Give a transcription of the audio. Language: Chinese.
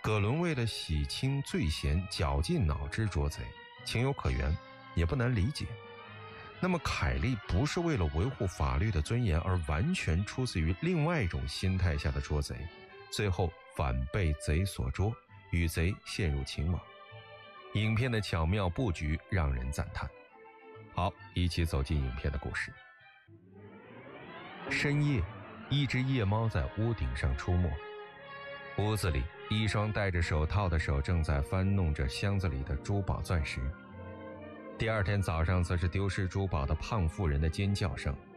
葛伦为了洗清罪嫌，绞尽脑汁捉贼，情有可原，也不难理解。那么凯利不是为了维护法律的尊严，而完全出自于另外一种心态下的捉贼，最后反被贼所捉，与贼陷入情网。影片的巧妙布局让人赞叹。好，一起走进影片的故事。深夜，一只夜猫在屋顶上出没。屋子里，一双戴着手套的手正在翻弄着箱子里的珠宝钻石。第二天早上，则是丢失珠宝的胖妇人的尖叫声